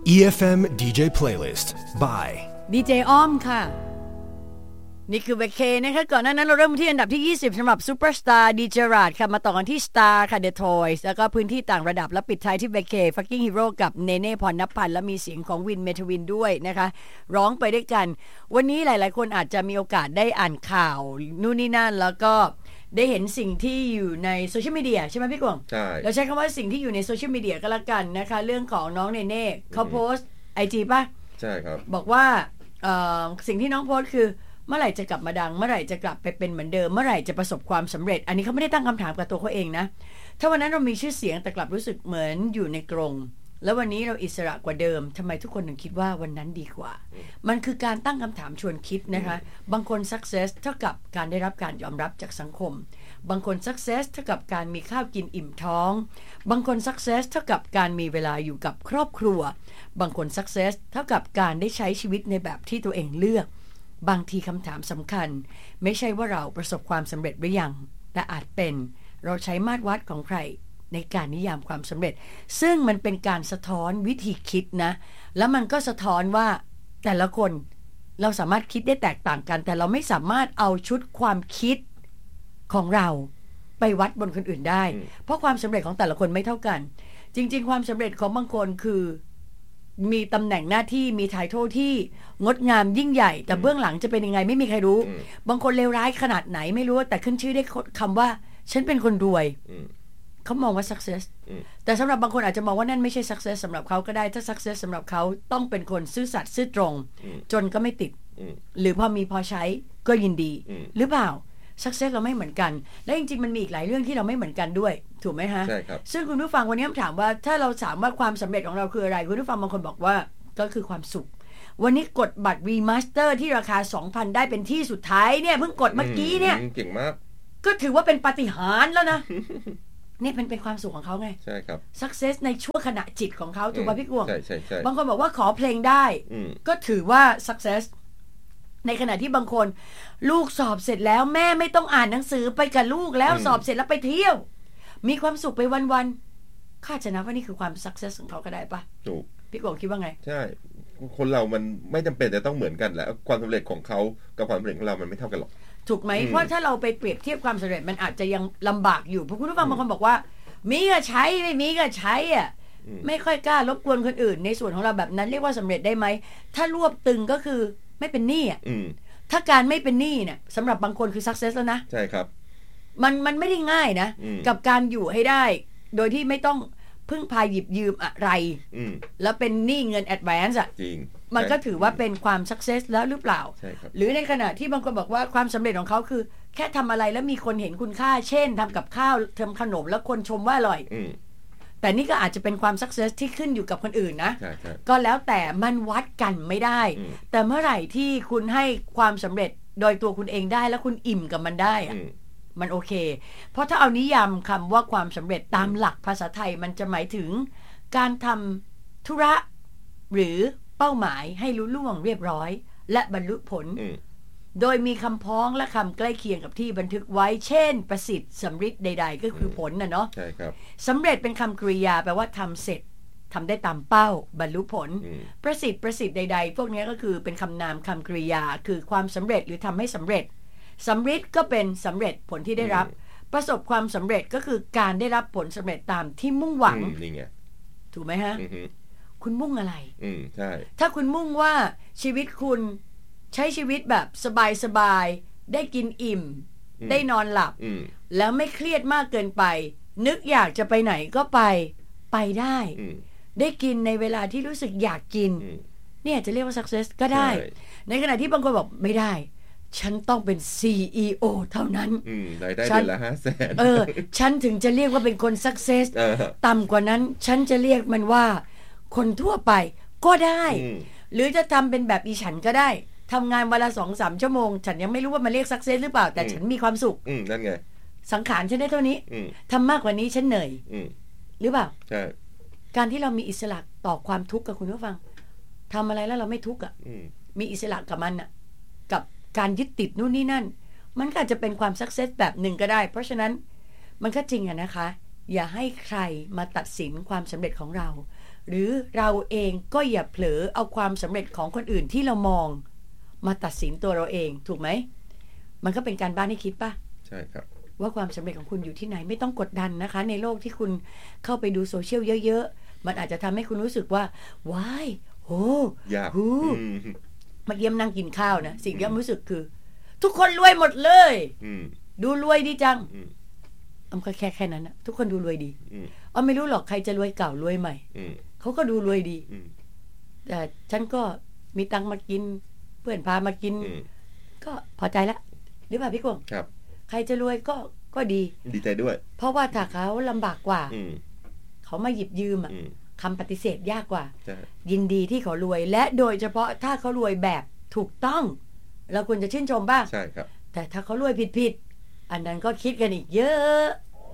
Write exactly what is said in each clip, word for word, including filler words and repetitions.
อี เอฟ เอ็ม ดี เจ Playlist by ดี เจ อ้อมค่ะนี่คือเวเคนะคะก่อนหน้านั้นเราเริ่มที่อันดับที่ยี่สิบสำหรับซูเปอร์สตาร์ดีเจราดค่ะมาต่อกันที่สตาร์ค่ะ The Toys แล้วก็พื้นที่ต่างระดับแล้วปิดท้ายที่เวเค Fucking Hero กับเนเน่พรณพันธ์และมีเสียงของวินเมทวินด้วยนะคะร้องไปด้วยกันวันนี้หลายๆคนอาจจะมีโอกาสได้อ่านข่าวนู่นนี่นั่นแล้วก็ได้เห็นสิ่งที่อยู่ในโซเชียลมีเดียใช่ไหมพี่กวงใช่เราใช้คำว่าสิ่งที่อยู่ในโซเชียลมีเดียก็แล้วกันนะคะเรื่องของน้องเนเน่เขาโพสต์ไอจีป่ะใช่ครับบอกว่าสิ่งที่น้องโพสต์คือเมื่อไหร่จะกลับมาดังเมื่อไหร่จะกลับไปเป็นเหมือนเดิมเมื่อไหร่จะประสบความสำเร็จอันนี้เขาไม่ได้ตั้งคำถามกับตัวเขาเองนะถ้าวันนั้นเรามีชื่อเสียงแต่กลับรู้สึกเหมือนอยู่ในกรงแล้ววันนี้เราอิสระกว่าเดิมทำไมทุกคนถึงคิดว่าวันนั้นดีกว่ามันคือการตั้งคำถามชวนคิดนะคะบางคน success เท่ากับการได้รับการยอมรับจากสังคมบางคน success เท่ากับการมีข้าวกินอิ่มท้องบางคน success เท่ากับการมีเวลาอยู่กับครอบครัวบางคน success เท่ากับการได้ใช้ชีวิตในแบบที่ตัวเองเลือกบางทีคำถามสำคัญไม่ใช่ว่าเราประสบความสำเร็จหรือยังแต่อาจเป็นเราใช้มาตรวัดของใครในการนิยามความสำเร็จซึ่งมันเป็นการสะท้อนวิธีคิดนะแล้วมันก็สะท้อนว่าแต่ละคนเราสามารถคิดได้แตกต่างกันแต่เราไม่สามารถเอาชุดความคิดของเราไปวัดบนคนอื่นได้เพราะความสำเร็จของแต่ละคนไม่เท่ากันจริงๆความสำเร็จของบางคนคือมีตำแหน่งหน้าที่มีไททอลที่งดงามยิ่งใหญ่แต่เบื้องหลังจะเป็นยังไงไม่มีใครรู้บางคนเลวร้ายขนาดไหนไม่รู้แต่ขึ้นชื่อได้คำว่าฉันเป็นคนรวยเขามองว่า success แต่สำหรับบางคนอาจจะมองว่านั่นไม่ใช่ success สำหรับเขาก็ได้ถ้า success สำหรับเขาต้องเป็นคนซื่อสัตย์ซื่อตรงจนก็ไม่ติดหรือพอมีพอใช้ก็ยินดีหรือเปล่า success เราไม่เหมือนกันและจริงๆมันมีอีกหลายเรื่องที่เราไม่เหมือนกันด้วยถูกไหมฮะใช่ครับซึ่งคุณผู้ฟังวันนี้ถามว่าถ้าเราถามว่าความสำเร็จของเราคืออะไรคุณผู้ฟังบางคนบอกว่าก็คือความสุขวันนี้กดบัตร Remaster ที่ราคา สองพัน ได้เป็นที่สุดท้ายเนี่ยเพิ่งกดเมื่อกี้เนี่ยเก่งมากก็ถือว่าเป็นปาฏิหาริย์แล้วนะนี่เป็นเป็นความสุขของเขาไงใช่ครับ success ในชั่วขณะจิตของเขาถูกป่ะพี่กวงใช่ใช่ใช่บางคนบอกว่าขอเพลงได้ก็ถือว่า success ในขณะที่บางคนลูกสอบเสร็จแล้วแม่ไม่ต้องอ่านหนังสือไปกับลูกแล้วสอบเสร็จแล้วไปเที่ยวมีความสุขไปวันๆข้าจะนับว่านี่คือความ success ของเขาก็ได้ป่ะถูกพี่กวงคิดว่าไงใช่คนเรามันไม่จำเป็นจะต้องเหมือนกันแล้วความสำเร็จของเขากับความสำเร็จของเรามันไม่เท่ากันหรอกถูกไหมเพราะถ้าเราไปเปรียบเทียบความสำเร็จมันอาจจะยังลำบากอยู่เพราะคุณผู้ฟังบางคนบอกว่ามีก็ใช้ไม่มีก็ใช้อ่ะไม่ค่อยกล้ารบกวนคนอื่นในส่วนของเราแบบนั้นเรียกว่าสำเร็จได้ไหมถ้ารวบตึงก็คือไม่เป็นหนี้อ่ะถ้าการไม่เป็นหนี้เนี่ยสำหรับบางคนคือ success แล้วนะใช่ครับมันมันไม่ได้ง่ายนะกับการอยู่ให้ได้โดยที่ไม่ต้องพึ่งพาหยิบยืมอะไรแล้วเป็นหนี้เงิน advance อ่ะจริงมันก็ถือว่าเป็นความ success แล้วหรือเปล่าหรือในขณะที่บางคนบอกว่าความสำเร็จของเขาคือแค่ทำอะไรแล้วมีคนเห็นคุณค่าเช่นทำกับข้าวทำขนมแล้วคนชมว่าอร่อยแต่นี่ก็อาจจะเป็นความ success ที่ขึ้นอยู่กับคนอื่นนะก็แล้วแต่มันวัดกันไม่ได้แต่เมื่อไหร่ที่คุณให้ความสำเร็จโดยตัวคุณเองได้แล้วคุณอิ่มกับมันได้อะมันโอเคเพราะถ้าเอานิยามคำว่าความสำเร็จตามหลักภาษาไทยมันจะหมายถึงการทำธุระหรือเป้าหมายให้ลุล่วงเรียบร้อยและบรรลุผลโดยมีคำพ้องและคำใกล้เคียงกับที่บันทึกไว้เช่นประสิทธิ์สำฤทธิ์ใดๆก็คือผลนะเนาะใช่ครับสำเร็จเป็นคำกริยาแปลว่าทำเสร็จทำได้ตามเป้าบรรลุผลประสิทธิ์ประสิทธิ์ใดๆพวกนี้ก็คือเป็นคำนามคำกริยาคือความสำเร็จหรือทำให้สำเร็จสำฤทธิ์ก็เป็นสำเร็จผลที่ได้รับประสบความสำเร็จก็คือการได้รับผลสำเร็จตามที่มุ่งหวังนี่ไงถูกไหมฮะคุณมุ่งอะไรอืมใช่ถ้าคุณมุ่งว่าชีวิตคุณใช้ชีวิตแบบสบายๆได้กินอิ่มได้นอนหลับแล้วไม่เครียดมากเกินไปนึกอยากจะไปไหนก็ไปไปได้ได้กินในเวลาที่รู้สึกอยากกินเนี่ยจะเรียกว่า success ก็ได้ในขณะที่บางคนบอกไม่ได้ฉันต้องเป็น ซี อี โอ เท่านั้นรายได้เดือนละ ห้าแสนเออฉันถึงจะเรียกว่าเป็นคน success ต่ำกว่านั้นฉันจะเรียกมันว่าคนทั่วไปก็ได้หรือจะทำเป็นแบบอีฉันก็ได้ทำงานวันละ สองถึงสาม ชั่วโมงฉันยังไม่รู้ว่ามันเรียก success หรือเปล่าแต่ฉันมีความสุขนั่นไงสังขารฉันได้เท่านี้ทำมากกว่านี้ฉันเหนื่อยหรือเปล่าใช่การที่เรามีอิสระต่อความทุกข์กับคุณผู้ฟังทำอะไรแล้วเราไม่ทุกข์อ่ะมีอิสระกับมันอ่ะกับการยึดติดนู่นนี่นั่นมันก็อาจจะเป็นความ success แบบหนึ่งก็ได้เพราะฉะนั้นมันก็จริงอะนะคะอย่าให้ใครมาตัดสินความสำเร็จของเราหรือเราเองก็อย่าเผลอเอาความสำเร็จของคนอื่นที่เรามองมาตัดสินตัวเราเองถูกไหมมันก็เป็นการบ้านให้คิดป่ะใช่ครับว่าความสำเร็จของคุณอยู่ที่ไหนไม่ต้องกดดันนะคะในโลกที่คุณเข้าไปดูโซเชียลเยอะๆมันอาจจะทำให้คุณรู้สึกว่าว้ายโหยากเมื่อกี้นั่งกินข้าวนะสิ่งที่รู้สึกคือทุกคนรวยหมดเลยดูรวยดีจังอ้ำก็แค่แค่นั้นนะทุกคนดูรวยดีอ้ำไม่รู้หรอกใครจะรวยเก่ารวยใหม่เขาก็ดูรวยดีแต่ฉันก็มีตังค์มากินเพื่อนพามากินก็พอใจละหรือเปล่าพี่กวงครับใครจะรวยก็ก็ดีดีใจด้วยเพราะว่าถ้าเขาลำบากกว่าเขามาหยิบยืมอ่ะคำปฏิเสธยากกว่ายินดีที่เขารวยและโดยเฉพาะถ้าเขารวยแบบถูกต้องเราควรจะชื่นชมบ้างใช่ครับแต่ถ้าเขารวยผิดๆอันนั้นก็คิดกันอีกเยอะ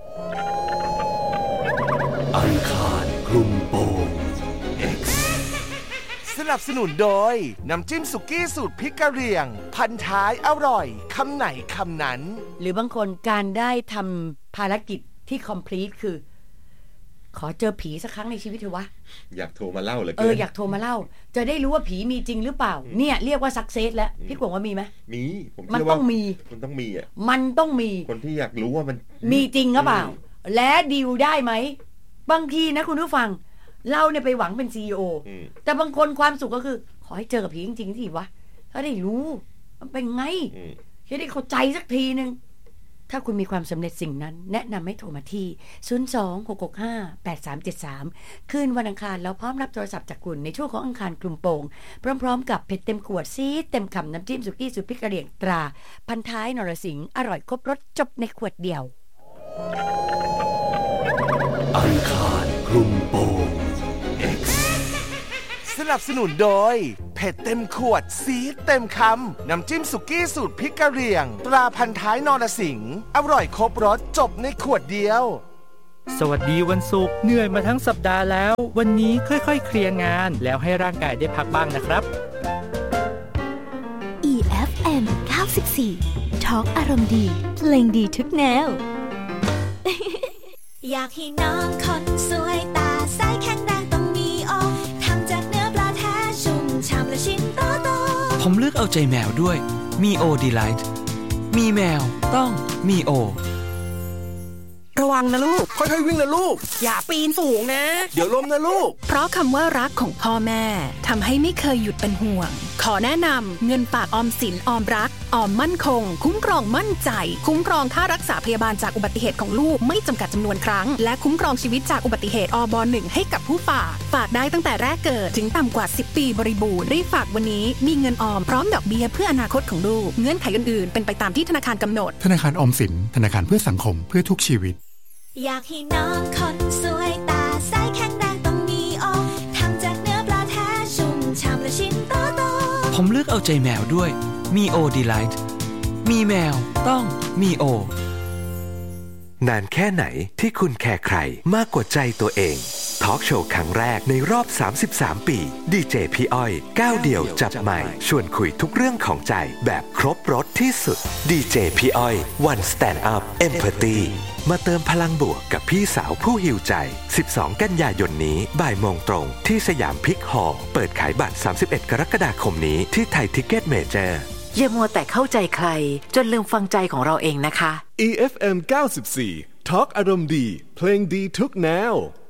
อังคารคลุมโปง X สนับสนุนโดยน้ำจิ้มสุกี้สูตรพริกกะเหรี่ยงพันท้ายอร่อยคำไหนคำนั้นหรือบางคนการได้ทำภารกิจที่ complete คือขอเจอผีสักครั้งในชีวิตเถอะวะอยากโทรมาเล่าเลยเอออยากโทรมาเล่าจะได้รู้ว่าผีมีจริงหรือเปล่าเนี่ยเรียกว่าสักเซสแล้วพี่กวงว่ามีไหมมีผมมันต้องมีมันต้องมีอ่ะมันต้องมีคนที่อยากรู้ว่ามันมีจริงหรือเปล่าและดีลได้ไหมบางทีนะคุณผู้ฟังเราเนี่ยไปหวังเป็น ซี อี โอ แต่บางคนความสุขก็คือขอให้เจอกับผีจริงๆสิวะถ้าได้รู้มันเป็นไงจะได้เข้าใจสักทีนึงถ้าคุณมีความสำเร็จสิ่งนั้นแนะนำให้โทรมาที่ศูนย์ สอง หก หก ห้า แปด สาม เจ็ด สามคืนวันอังคารแล้วพร้อมรับโทรศัพท์จากคุณในช่วงของอังคารกลุ่มโป่งพร้อมๆกับเผ็ดเต็มขวดซีดเต็มคำน้ำจิ้มสุกี้สูตรพริกกะเหรี่ยงตราพันท้ายนรสิงห์อร่อยครบรสจบในขวดเดียวอังคารกลุ่มโป่ง X สนับสนุนโดยเผ็ดเต็มขวดซีดเต็มคำน้ำจิ้มสุกี้สูตรพริกกะเหรี่ยงตราพันท้ายนรสิงห์อร่อยครบรสจบในขวดเดียวสวัสดีวันศุกร์เหนื่อยมาทั้งสัปดาห์แล้ววันนี้ค่อยๆเคลียร์งานแล้วให้ร่างกายได้พักบ้างนะครับอี เอฟ เอ็ม เก้าสิบสี่ Talk อารมณ์ดีเพลงดีทุกแนวอยากให้น้องคนสวยตาใสแข็งแรงต้องมีโอทำจากเนื้อปลาแท้ชุ่มฉ่ำและชิ้นโตๆผมเลือกเอาใจแมวด้วยมีโอดีไลท์มีแมวต้องมีโอระวังนะลูกค่อยๆวิ่งนะลูกอย่าปีนสูงนะเดี๋ยวล้มนะลูกเพราะคำว่ารักของพ่อแม่ทำให้ไม่เคยหยุดเป็นห่วงขอแนะนำเงินฝากออมสินออมรักออมมั่นคงคุ้มครองมั่นใจคุ้มครองค่ารักษาพยาบาลจากอุบัติเหตุของลูกไม่จำกัดจำนวนครั้งและคุ้มครองชีวิตจากอุบัติเหตุอบหนึ่งให้กับผู้ฝากฝากได้ตั้งแต่แรกเกิดถึงต่ำกว่าสิบปีบริบูรณ์รีบฝากวันนี้มีเงินออมพร้อมดอกเบี้ยเพื่ออนาคตของลูกเงื่อนไขอื่นๆเป็นไปตามที่ธนาคารกำหนดธนาคารออมสินธนาคารเพื่อสังคมเพื่อทุกชีวิตอยากให้น้องคนสวยตาใสแข็งแรงต้องมีโอทำจากเนื้อปลาแท้ชุ่มฉ่ำและชิ้นโตๆผมเลือกเอาใจแมวด้วยมีโอดีไลท์มีแมวต้องมีโอนานแค่ไหนที่คุณแคร์ใครมากกว่าใจตัวเองทอล์กโชว์ครั้งแรกในรอบสามสิบสามปีดีเจพี่อ้อยก้าวเดี่ยวจับใหม่ชวนคุยทุกเรื่องของใจแบบครบรสที่สุดดีเจพี่อ้อย One Stand Up Empathy มาเติมพลังบวกกับพี่สาวผู้หิวใจสิบสองกันยายนนี้บ่ายโมงตรงที่สยามพิกฮอลล์เปิดขายบัตรสามสิบเอ็ดกรกฎาคมนี้ที่ไทยทิกเก็ตเมเจอร์อย่ามัวแต่เข้าใจใครจนลืมฟังใจของเราเองนะคะอี เอฟ เอ็ม เก้าสิบสี่ Talk อารมณ์ดีเพลงดีทุกแนว